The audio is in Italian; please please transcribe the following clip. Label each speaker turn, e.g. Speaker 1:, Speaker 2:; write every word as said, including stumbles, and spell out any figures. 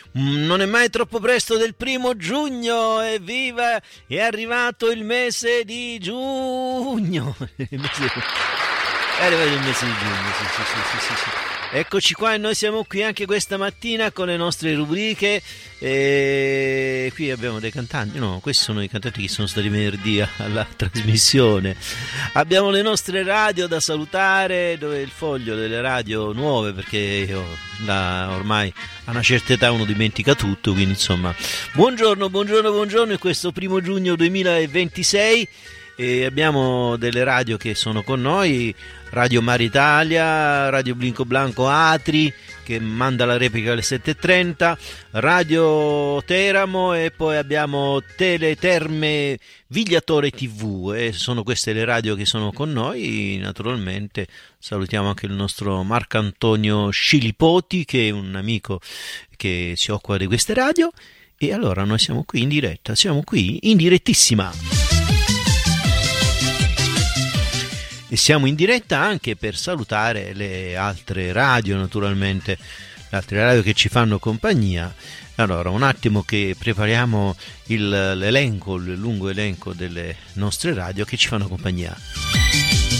Speaker 1: Non è mai troppo presto del primo giugno, evviva, è arrivato il mese di giugno. Il mese di... È arrivato il mese di giugno, sì, sì, sì, sì, sì, sì. Eccoci qua e noi siamo qui anche questa mattina con le nostre rubriche. E qui abbiamo dei cantanti, no, questi sono i cantanti che sono stati venerdì alla trasmissione. Abbiamo le nostre radio da salutare, dove il foglio delle radio nuove, perché io da ormai a una certa età uno dimentica tutto, quindi insomma buongiorno, buongiorno, buongiorno in questo primo giugno duemilaventisei. E abbiamo delle radio che sono con noi: Radio Mar Italia, Radio Blinco Blanco Atri che manda la replica alle sette e trenta, Radio Teramo e poi abbiamo Teleterme Vigliatore tivù, e sono queste le radio che sono con noi. Naturalmente salutiamo anche il nostro Marco Antonio Scilipoti, che è un amico che si occupa di queste radio. E allora noi siamo qui in diretta, siamo qui in direttissima. E siamo in diretta anche per salutare le altre radio, naturalmente, le altre radio che ci fanno compagnia. Allora, un attimo che prepariamo il, l'elenco, il lungo elenco delle nostre radio che ci fanno compagnia.